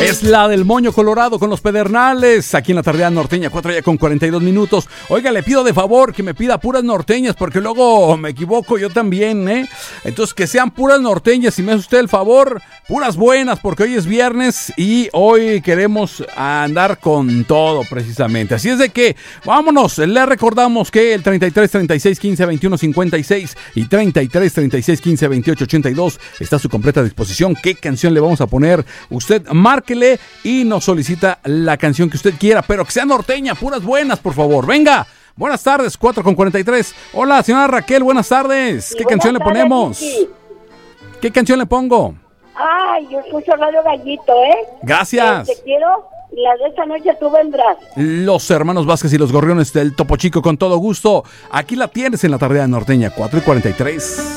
Es la del Moño Colorado con los Pedernales, aquí en la Tardeada Norteña, 4 ya con 42 minutos. Oiga, le pido de favor que me pida puras norteñas, porque luego me equivoco yo también, ¿eh? Entonces, que sean puras norteñas, si me hace usted el favor, puras buenas, porque hoy es viernes y hoy queremos andar con todo, precisamente. Así es de que, vámonos, le recordamos que el 33 36 15 21 56 y 33 36 15 28 82 está a su completa disposición. ¿Qué canción le vamos a poner? Usted márquele y nos solicita la canción que usted quiera, pero que sea norteña, puras buenas, por favor. Venga, buenas tardes, 4 con 43. Hola, señora Raquel, buenas tardes. ¿Qué canción le ponemos? ¿Qué canción le pongo? Ay, yo escucho Radio Gallito, ¿eh? Gracias. Te quiero, y la de esta noche tú vendrás. Los hermanos Vázquez y los Gorriones del Topo Chico, con todo gusto. Aquí la tienes en la Tardeada Norteña, 4 y 43.